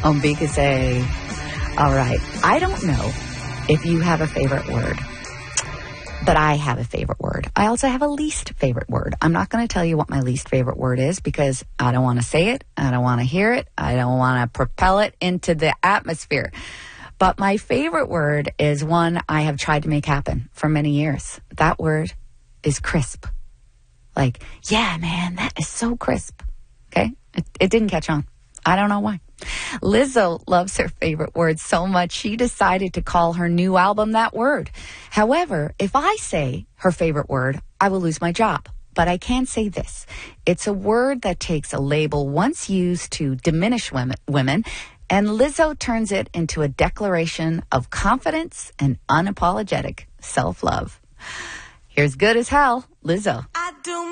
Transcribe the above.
Ombikase. All right. I don't know if you have a favorite word, but I have a favorite word. I also have a least favorite word. I'm not going to tell you what my least favorite word is because I don't want to say it. I don't want to hear it. I don't want to propel it into the atmosphere. But my favorite word is one I have tried to make happen for many years. That word is crisp. Like, yeah, man, that is so crisp. Okay? It didn't catch on. I don't know why. Lizzo loves her favorite word so much, she decided to call her new album that word. However, if I say her favorite word, I will lose my job. But I can say this. It's a word that takes a label once used to diminish women, and Lizzo turns it into a declaration of confidence and unapologetic self-love. Here's Good as Hell, Lizzo.